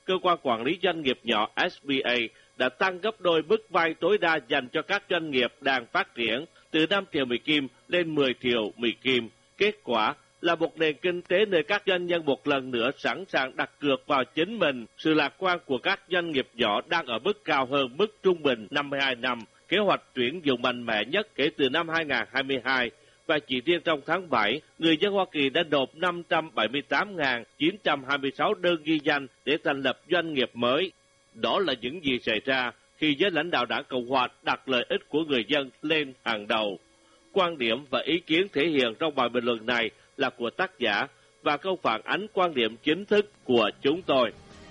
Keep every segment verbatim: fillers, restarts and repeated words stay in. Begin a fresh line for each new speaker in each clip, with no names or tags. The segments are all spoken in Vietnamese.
cơ quan quản lý doanh nghiệp nhỏ ét bê a đã tăng gấp đôi mức vay tối đa dành cho các doanh nghiệp đang phát triển từ năm triệu Mỹ Kim lên mười triệu Mỹ Kim. Kết quả là một nền kinh tế nơi các doanh nhân một lần nữa sẵn sàng đặt cược vào chính mình. Sự lạc quan của các doanh nghiệp nhỏ đang ở mức cao hơn mức trung bình năm mươi hai năm, kế hoạch tuyển dụng mạnh mẽ nhất kể từ năm hai nghìn không trăm hai mươi hai. Và chỉ riêng trong tháng bảy, người dân Hoa Kỳ đã nộp năm trăm bảy mươi tám nghìn chín trăm hai mươi sáu đơn ghi danh để thành lập doanh nghiệp mới. Đó là những gì xảy ra khi giới lãnh đạo đảng Cộng hòa đặt lợi ích của người dân lên hàng đầu. Quan điểm và ý kiến thể hiện trong bài bình luận này là của tác giả và không phản ánh quan điểm chính thức của chúng tôi.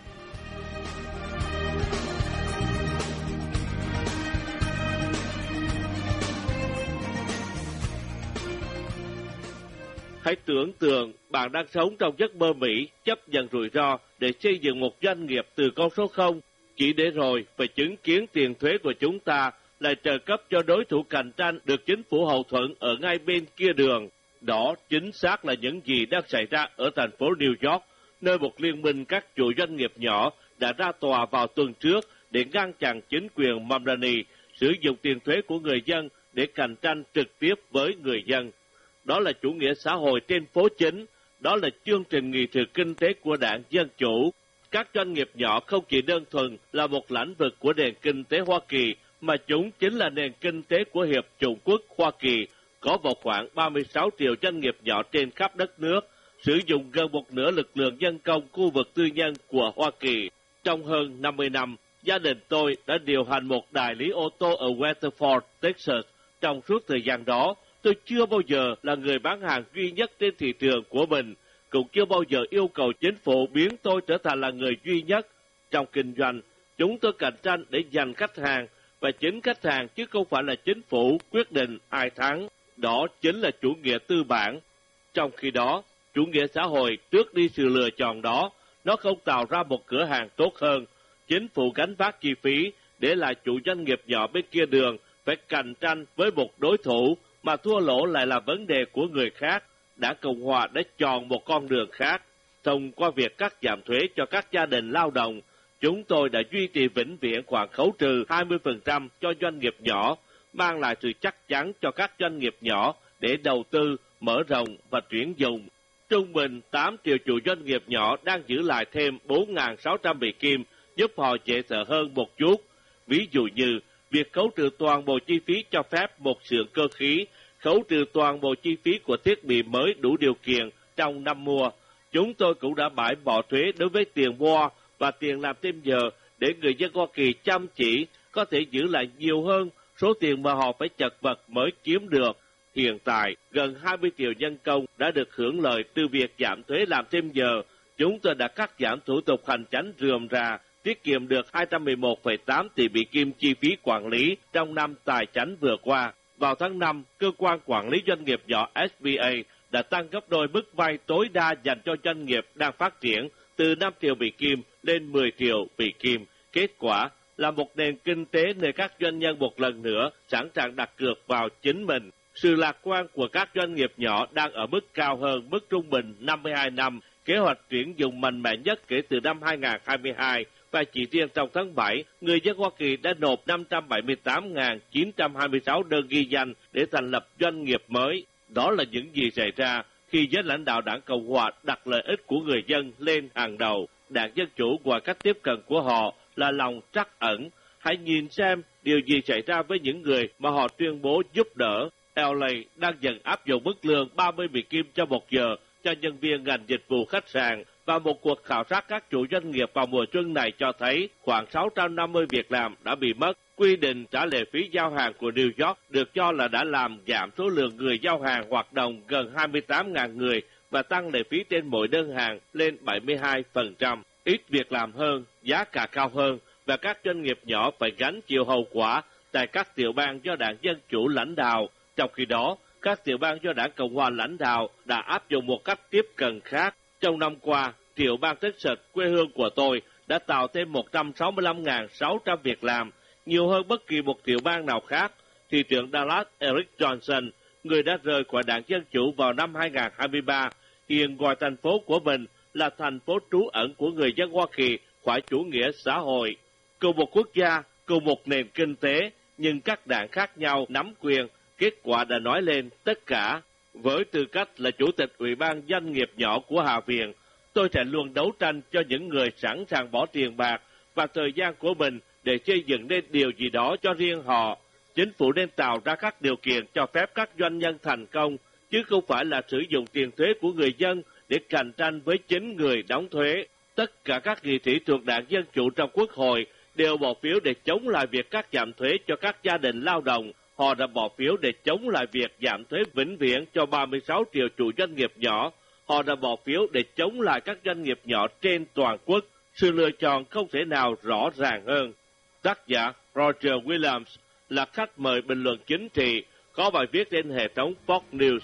Hãy tưởng tượng bạn đang sống trong giấc mơ Mỹ, chấp nhận rủi ro để xây dựng một doanh nghiệp từ con số không, chỉ để rồi phải chứng kiến tiền thuế của chúng ta lại trợ cấp cho đối thủ cạnh tranh được chính phủ hậu thuẫn ở ngay bên kia đường. Đó chính xác là những gì đang xảy ra ở thành phố New York, nơi một liên minh các chủ doanh nghiệp nhỏ đã ra tòa vào tuần trước để ngăn chặn chính quyền Mamdani sử dụng tiền thuế của người dân để cạnh tranh trực tiếp với người dân. Đó là chủ nghĩa xã hội trên phố chính, đó là chương trình nghị sự kinh tế của đảng Dân Chủ. Các doanh nghiệp nhỏ không chỉ đơn thuần là một lĩnh vực của nền kinh tế Hoa Kỳ, mà chúng chính là nền kinh tế của Hiệp chủng quốc Hoa Kỳ, có vào khoảng ba mươi sáu triệu doanh nghiệp nhỏ trên khắp đất nước, sử dụng gần một nửa lực lượng nhân công khu vực tư nhân của Hoa Kỳ. Trong hơn năm mươi năm, gia đình tôi đã điều hành một đại lý ô tô ở Weatherford, Texas. Trong suốt thời gian đó, tôi chưa bao giờ là người bán hàng duy nhất trên thị trường của mình, cũng chưa bao giờ yêu cầu chính phủ biến tôi trở thành là người duy nhất. Trong kinh doanh, chúng tôi cạnh tranh để giành khách hàng, và chính khách hàng chứ không phải là chính phủ quyết định ai thắng. Đó chính là chủ nghĩa tư bản. Trong khi đó, chủ nghĩa xã hội trước đi sự lựa chọn đó, nó không tạo ra một cửa hàng tốt hơn. Chính phủ gánh vác chi phí, để lại chủ doanh nghiệp nhỏ bên kia đường phải cạnh tranh với một đối thủ, mà thua lỗ lại là vấn đề của người khác. Đảng Cộng hòa đã chọn một con đường khác. Thông qua việc cắt giảm thuế cho các gia đình lao động, chúng tôi đã duy trì vĩnh viễn khoản khấu trừ hai mươi phần trăm cho doanh nghiệp nhỏ, mang lại sự chắc chắn cho các doanh nghiệp nhỏ để đầu tư, mở rộng và tuyển dụng. Trung bình tám triệu chủ doanh nghiệp nhỏ đang giữ lại thêm bốn nghìn sáu trăm Mỹ Kim, giúp họ dễ thở hơn một chút. Ví dụ như việc khấu trừ toàn bộ chi phí cho phép một xưởng cơ khí, khấu trừ toàn bộ chi phí của thiết bị mới đủ điều kiện trong năm mua. Chúng tôi cũng đã bãi bỏ thuế đối với tiền mua và tiền làm thêm giờ để người dân Hoa Kỳ chăm chỉ có thể giữ lại nhiều hơn số tiền mà họ phải chật vật mới kiếm được. Hiện tại, gần hai mươi triệu nhân công đã được hưởng lợi từ việc giảm thuế làm thêm giờ. Chúng tôi đã cắt giảm thủ tục hành chính rườm rà, tiết kiệm được hai trăm mười một phẩy tám tỷ Mỹ Kim chi phí quản lý trong năm tài chánh vừa qua. Vào tháng năm, cơ quan quản lý doanh nghiệp nhỏ ét bê a đã tăng gấp đôi mức vay tối đa dành cho doanh nghiệp đang phát triển từ năm triệu Mỹ Kim lên mười triệu Mỹ Kim. Kết quả là một nền kinh tế nơi các doanh nhân một lần nữa sẵn sàng đặt cược vào chính mình. Sự lạc quan của các doanh nghiệp nhỏ đang ở mức cao hơn mức trung bình năm mươi hai năm, kế hoạch tuyển dụng mạnh mẽ nhất kể từ năm hai nghìn không trăm hai mươi hai, và chỉ riêng trong tháng bảy, người dân Hoa Kỳ đã nộp năm trăm bảy mươi tám nghìn chín trăm hai mươi sáu đơn ghi danh để thành lập doanh nghiệp mới. Đó là những gì xảy ra khi giới lãnh đạo đảng Cộng hòa đặt lợi ích của người dân lên hàng đầu. Đảng Dân Chủ ngoài cách tiếp cận của họ là lòng trắc ẩn. Hãy nhìn xem điều gì xảy ra với những người mà họ tuyên bố giúp đỡ. lờ a đang dần áp dụng mức lương ba mươi Mỹ Kim cho một giờ cho nhân viên ngành dịch vụ khách sạn, và một cuộc khảo sát các chủ doanh nghiệp vào mùa xuân này cho thấy khoảng sáu trăm năm mươi việc làm đã bị mất. Quy định trả lệ phí giao hàng của New York được cho là đã làm giảm số lượng người giao hàng hoạt động gần hai mươi tám nghìn người và tăng lệ phí trên mỗi đơn hàng lên bảy mươi hai phần trăm. Ít việc làm hơn, giá cả cao hơn, và các doanh nghiệp nhỏ phải gánh chịu hậu quả tại các tiểu bang do đảng Dân Chủ lãnh đạo. Trong khi đó, các tiểu bang do đảng Cộng hòa lãnh đạo đã áp dụng một cách tiếp cận khác. Trong năm qua, tiểu bang Texas, quê hương của tôi, đã tạo thêm một trăm sáu mươi lăm nghìn sáu trăm việc làm, nhiều hơn bất kỳ một tiểu bang nào khác. Thị trưởng Dallas Eric Johnson, người đã rời khỏi đảng Dân Chủ vào năm hai nghìn không trăm hai mươi ba, hiện gọi thành phố của mình là thành phố trú ẩn của người dân Hoa Kỳ phải chủ nghĩa xã hội. Cùng một quốc gia, cùng một nền kinh tế, nhưng các đảng khác nhau nắm quyền, kết quả đã nói lên tất cả. Với tư cách là Chủ tịch Ủy ban Doanh nghiệp nhỏ của Hạ viện, tôi sẽ luôn đấu tranh cho những người sẵn sàng bỏ tiền bạc và thời gian của mình để xây dựng nên điều gì đó cho riêng họ. Chính phủ nên tạo ra các điều kiện cho phép các doanh nhân thành công, chứ không phải là sử dụng tiền thuế của người dân để cạnh tranh với chính người đóng thuế. Tất cả các nghị sĩ thuộc Đảng Dân Chủ trong Quốc hội đều bỏ phiếu để chống lại việc cắt giảm thuế cho các gia đình lao động. Họ đã bỏ phiếu để chống lại việc giảm thuế vĩnh viễn cho ba mươi sáu triệu chủ doanh nghiệp nhỏ. Họ đã bỏ phiếu để chống lại các doanh nghiệp nhỏ trên toàn quốc. Sự lựa chọn không thể nào rõ ràng hơn. Tác giả Roger Williams là khách mời bình luận chính trị, có bài viết trên hệ thống Fox News.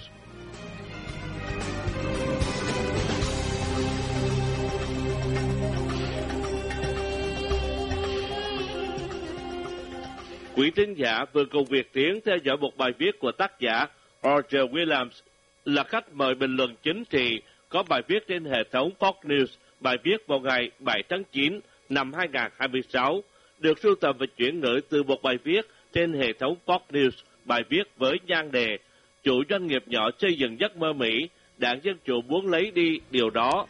Quý thính giả vừa cùng Việt Tiến theo dõi một bài viết của tác giả Roger Williams là khách mời bình luận chính trị, có bài viết trên hệ thống Fox News. Bài viết vào ngày bảy tháng chín năm hai nghìn không trăm hai mươi sáu, được sưu tầm và chuyển ngữ từ một bài viết trên hệ thống Fox News. Bài viết với nhan đề Chủ doanh nghiệp nhỏ xây dựng giấc mơ Mỹ, Đảng Dân Chủ muốn lấy đi điều đó.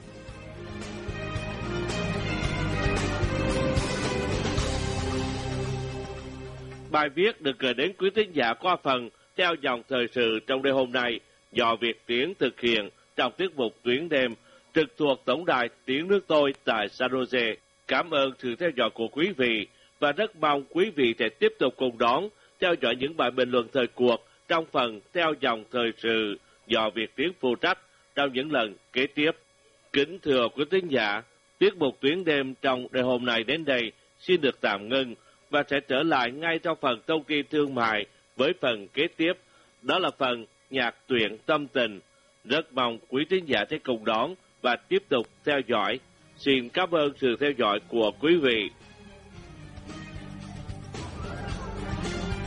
Bài viết được gửi đến quý thính giả qua phần theo dòng thời sự trong đêm hôm nay do Việt Tiến thực hiện trong tiết mục Tuyến đêm trực thuộc Tổng đài Tiếng nước tôi tại San Jose. Cảm ơn sự theo dõi của quý vị và rất mong quý vị sẽ tiếp tục cùng đón theo dõi những bài bình luận thời cuộc trong phần theo dòng thời sự do Việt Tiến phụ trách trong những lần kế tiếp. Kính thưa quý thính giả, tiết mục Tuyến đêm trong đêm hôm nay đến đây xin được tạm ngưng và sẽ trở lại ngay trong phần thông tin thương mại với phần kế tiếp, đó là phần nhạc truyện tâm tình. Rất mong quý thính giả sẽ cùng đón và tiếp tục theo dõi. Xin cảm ơn sự theo dõi của quý vị.